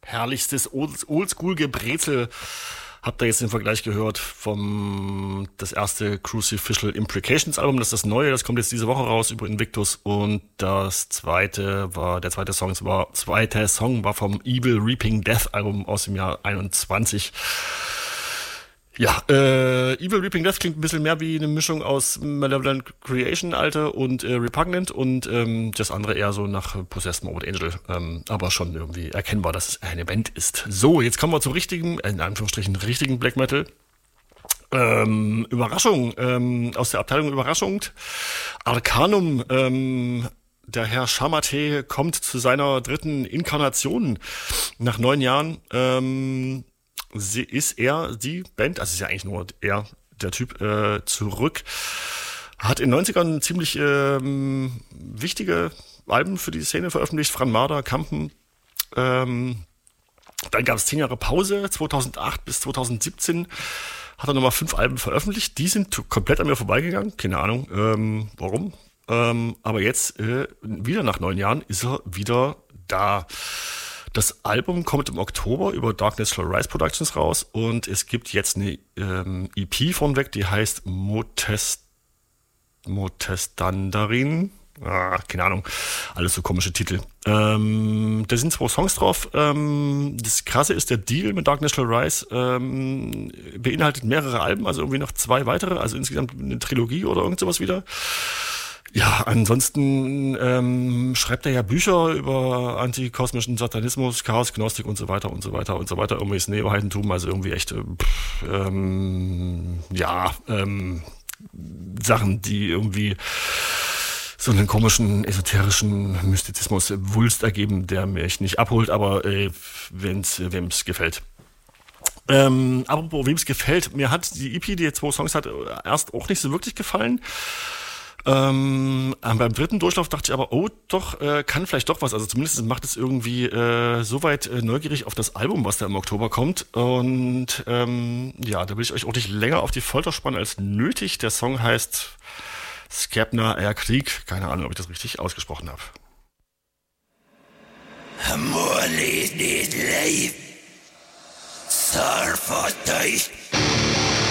Herrlichstes Oldschool-Gebrezel. Habt ihr jetzt den Vergleich gehört vom das erste Crucificial Imprecations Album, das ist das neue, das kommt jetzt diese Woche raus über Invictus, und der zweite Song war vom Evil Reaping Death Album aus dem Jahr 21. Ja, Evil Reaping Death klingt ein bisschen mehr wie eine Mischung aus Malevolent Creation, Alter, und Repugnant, und das andere eher so nach Possessed Morbid Angel, aber schon irgendwie erkennbar, dass es eine Band ist. So, jetzt kommen wir zu richtigen, in Anführungsstrichen richtigen Black Metal. Überraschung, aus der Abteilung Überraschung. Arcanum, der Herr Shamate kommt zu seiner dritten Inkarnation nach 9 Jahren. Die Band, also ist ja eigentlich nur er, der Typ, zurück. Hat in den 90ern ziemlich wichtige Alben für die Szene veröffentlicht. Fran Marder, Kampen. Dann gab es 10 Jahre Pause, 2008 bis 2017 hat er nochmal 5 Alben veröffentlicht. Die sind komplett an mir vorbeigegangen, keine Ahnung warum. Aber jetzt, wieder nach 9 Jahren, ist er wieder da. Das Album kommt im Oktober über Darkness Shall Rise Productions raus, und es gibt jetzt eine EP vornweg, die heißt Motestandarin. Keine Ahnung, alles so komische Titel. Da sind 2 Songs drauf. Das Krasse ist, der Deal mit Darkness Shall Rise beinhaltet mehrere Alben, also irgendwie noch 2 weitere, also insgesamt eine Trilogie oder irgend sowas wieder. Ja, ansonsten schreibt er ja Bücher über antikosmischen Satanismus, Chaos, Gnostik und so weiter und so weiter und so weiter. Irgendwelches Neo-Heidentum, also irgendwie echt, Sachen, die irgendwie so einen komischen, esoterischen Mystizismus Wulst ergeben, der mich nicht abholt, aber wem's gefällt. Apropos, wem's gefällt, mir hat die EP, die jetzt 2 Songs hat, erst auch nicht so wirklich gefallen. Beim 3. Durchlauf dachte ich aber, oh doch, kann vielleicht doch was. Also zumindest macht es irgendwie soweit neugierig auf das Album, was da im Oktober kommt. Und da will ich euch auch nicht länger auf die Folter spannen als nötig. Der Song heißt Skepna Air Krieg. Keine Ahnung, ob ich das richtig ausgesprochen habe. Amor nicht leid, Surf durch